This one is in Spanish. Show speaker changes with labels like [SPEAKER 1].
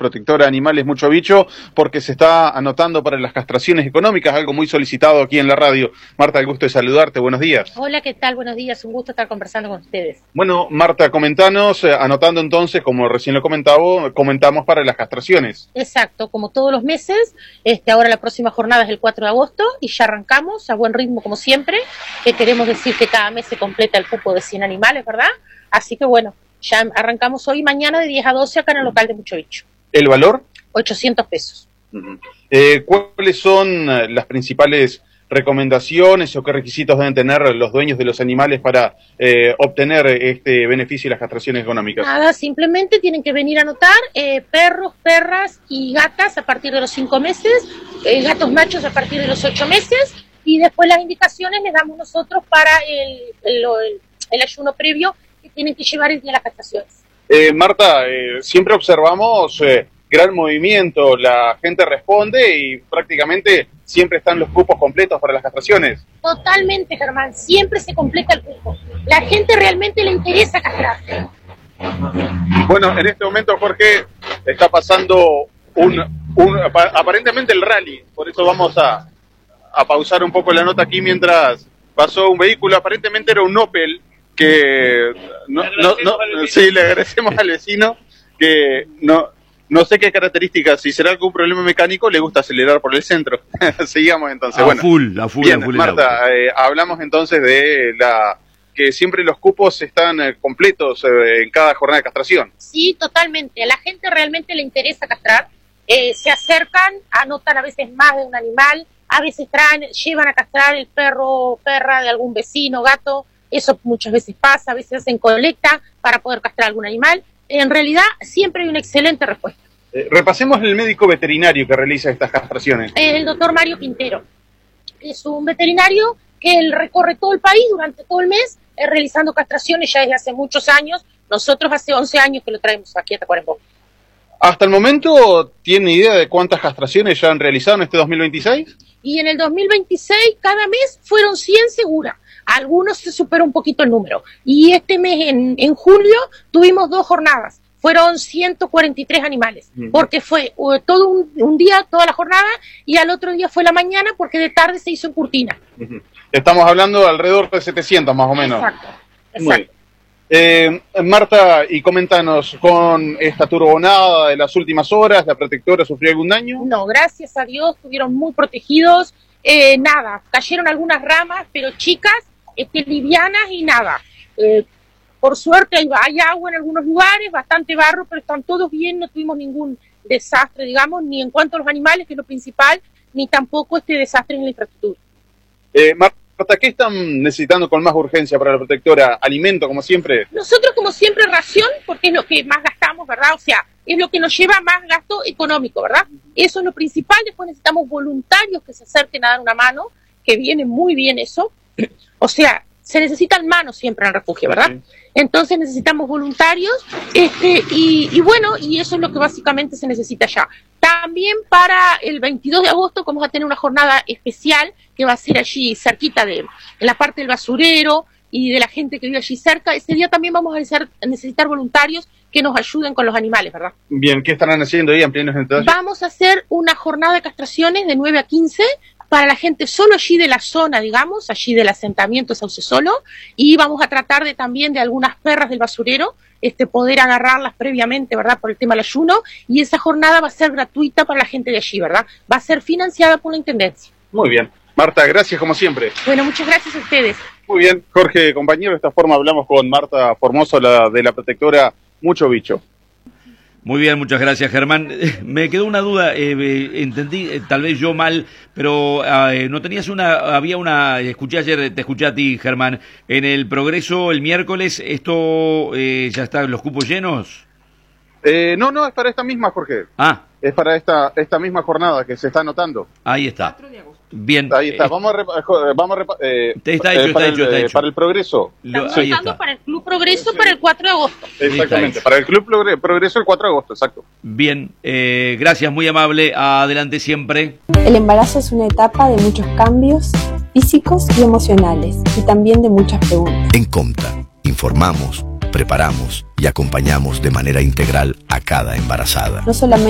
[SPEAKER 1] protectora de animales Mucho Bicho, porque se está anotando para las castraciones económicas, algo muy solicitado aquí en la radio. Marta, el gusto de saludarte, buenos días.
[SPEAKER 2] Hola, ¿qué tal? Buenos días, un gusto estar conversando con ustedes.
[SPEAKER 1] Bueno, Marta, comentanos, anotando entonces, como recién lo comentamos para las castraciones.
[SPEAKER 2] Exacto, como todos los meses, ahora la próxima jornada es el 4 de agosto y ya arrancamos a buen ritmo como siempre, que queremos decir que cada mes se completa el cupo de 100 animales, ¿verdad? Así que bueno, ya arrancamos hoy y mañana de 10 a 12 acá en el local de Mucho Bicho.
[SPEAKER 1] ¿El valor?
[SPEAKER 2] 800 pesos.
[SPEAKER 1] ¿Cuáles son las principales recomendaciones o qué requisitos deben tener los dueños de los animales para obtener este beneficio y las castraciones económicas?
[SPEAKER 2] Nada, simplemente tienen que venir a anotar perros, perras y gatas a partir de los 5 meses, gatos machos a partir de los 8 meses, y después las indicaciones les damos nosotros para el ayuno previo que tienen que llevar el día de las castraciones.
[SPEAKER 1] Marta, siempre observamos gran movimiento, la gente responde y prácticamente siempre están los cupos completos para las castraciones.
[SPEAKER 2] Totalmente, Germán, siempre se completa el cupo. La gente realmente le interesa castrarse.
[SPEAKER 1] Bueno, en este momento, Jorge, está pasando aparentemente el rally, por eso vamos a pausar un poco la nota aquí mientras pasó un vehículo, aparentemente era un Opel, que sí, le agradecemos al vecino, que no sé qué características, si será algún problema mecánico, le gusta acelerar por el centro. Sigamos entonces.
[SPEAKER 3] A full.
[SPEAKER 1] Bien, Marta, hablamos entonces de que siempre los cupos están completos en cada jornada de castración.
[SPEAKER 2] Sí, totalmente. A la gente realmente le interesa castrar. Se acercan, anotan a veces más de un animal, a veces llevan a castrar el perro o perra de algún vecino, gato. Eso muchas veces pasa, a veces hacen colecta para poder castrar algún animal. En realidad, siempre hay una excelente respuesta.
[SPEAKER 1] Repasemos el médico veterinario que realiza estas castraciones.
[SPEAKER 2] El doctor Mario Quintero. Es un veterinario que él recorre todo el país durante todo el mes, realizando castraciones ya desde hace muchos años. Nosotros hace 11 años que lo traemos aquí a Tacuarembó.
[SPEAKER 1] ¿Hasta el momento tiene idea de cuántas castraciones ya han realizado en este 2026?
[SPEAKER 2] Y en el 2026, cada mes fueron 100 seguras. Algunos se superó un poquito el número. Y este mes, en julio, tuvimos 2 jornadas. Fueron 143 animales. Porque fue todo un día, toda la jornada, y al otro día fue la mañana, porque de tarde se hizo en Curtina.
[SPEAKER 1] Estamos hablando de alrededor de 700 más o menos.
[SPEAKER 2] Exacto.
[SPEAKER 1] Marta, y coméntanos, con esta turbonada de las últimas horas, ¿la protectora sufrió algún daño?
[SPEAKER 2] No, gracias a Dios, estuvieron muy protegidos. Nada, cayeron algunas ramas, pero chicas, livianas y nada. Por suerte hay agua en algunos lugares, bastante barro, pero están todos bien, no tuvimos ningún desastre, digamos, ni en cuanto a los animales, que es lo principal, ni tampoco desastre en la infraestructura.
[SPEAKER 1] Marta, ¿qué están necesitando con más urgencia para la protectora? ¿Alimento, como siempre?
[SPEAKER 2] Nosotros, como siempre, ración, porque es lo que más gastamos, ¿verdad? O sea, es lo que nos lleva más gasto económico, ¿verdad? Eso es lo principal. Después necesitamos voluntarios que se acerquen a dar una mano, que viene muy bien eso. O sea, se necesitan manos siempre en el refugio, ¿verdad? Sí. Entonces necesitamos voluntarios, y bueno, y eso es lo que básicamente se necesita ya. También para el 22 de agosto vamos a tener una jornada especial que va a ser allí cerquita en la parte del basurero y de la gente que vive allí cerca. Ese día también vamos a necesitar voluntarios que nos ayuden con los animales, ¿verdad?
[SPEAKER 1] Bien, ¿qué estarán haciendo ahí? Amplíenos entonces.
[SPEAKER 2] Vamos a hacer una jornada de castraciones de 9 a 15 para la gente solo allí de la zona, digamos, allí del asentamiento Sauce Solo, y vamos a tratar también de algunas perras del basurero, poder agarrarlas previamente, ¿verdad?, por el tema del ayuno, y esa jornada va a ser gratuita para la gente de allí, ¿verdad? Va a ser financiada por la Intendencia.
[SPEAKER 1] Muy bien. Marta, gracias como siempre.
[SPEAKER 2] Bueno, muchas gracias a ustedes.
[SPEAKER 1] Muy bien, Jorge, compañero, de esta forma hablamos con Marta Formoso, de la protectora Mucho Bicho.
[SPEAKER 3] Muy bien, muchas gracias, Germán. Me quedó una duda, entendí, tal vez yo mal, pero no tenías escuché ayer, te escuché a ti, Germán, en el Progreso el miércoles, ¿esto ya está los cupos llenos?
[SPEAKER 1] No, es para esta misma, Jorge. Es para esta misma jornada que se está anotando.
[SPEAKER 3] Ahí está. Bien.
[SPEAKER 1] Ahí está,
[SPEAKER 3] está hecho.
[SPEAKER 1] Para el Progreso.
[SPEAKER 2] Estamos anotando para el Club Progreso para el 4 de agosto.
[SPEAKER 1] Exactamente, para el Club Progreso el 4 de agosto, exacto.
[SPEAKER 3] Bien, gracias, muy amable, adelante siempre.
[SPEAKER 4] El embarazo es una etapa de muchos cambios físicos y emocionales, y también de muchas preguntas.
[SPEAKER 5] En Comta, informamos, preparamos y acompañamos de manera integral a cada embarazada.
[SPEAKER 4] No solamente